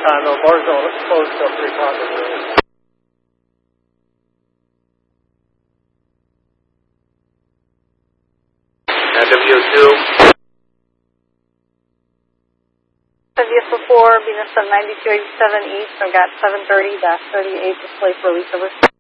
time, though. Bars don't close till 3 o'clock in the morning. W2. Vehicle 4, Venus 9287 East, I've got 730-38 display for release over.